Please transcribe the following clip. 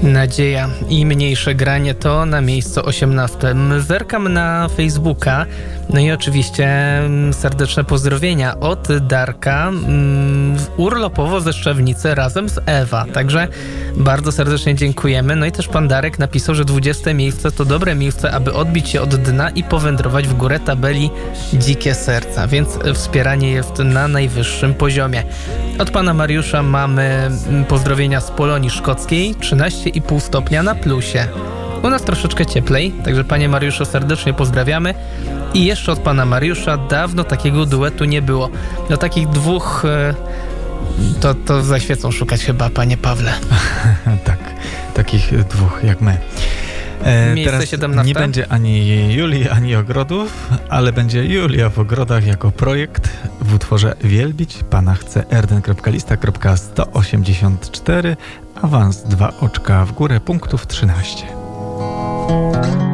Nadzieja i mniejsze granie to na miejscu 18. Zerkam na Facebooka, no i oczywiście serdeczne pozdrowienia od Darka urlopowo ze Szczawnicy razem z Ewa, także bardzo serdecznie dziękujemy. No i też pan Darek napisał, że 20 miejsce to dobre miejsce, aby odbić się od dna i powędrować w górę tabeli Dzikie Serca, więc wspieranie jest na najwyższym poziomie. Od pana Mariusza mamy pozdrowienia z Polonii Szkockiej, 13,5 stopnia na plusie. U nas troszeczkę cieplej, także panie Mariuszu serdecznie pozdrawiamy. I jeszcze od pana Mariusza dawno takiego duetu nie było. No takich dwóch to zaświecą szukać chyba, panie Pawle. Tak, takich dwóch jak my. Teraz 17. Nie będzie ani Julii, ani ogrodów, ale będzie Julia w ogrodach jako projekt w utworze Wielbić Pana chce erden.lista.184, awans 2 oczka w górę, punktów 13.